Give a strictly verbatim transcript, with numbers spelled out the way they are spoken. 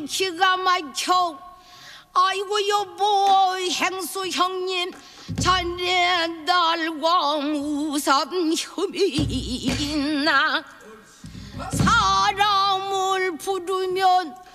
기가 막혀. 아이고 여보 행수 형님 자네 날과 무슨 혐의 있나. 사람을 부르면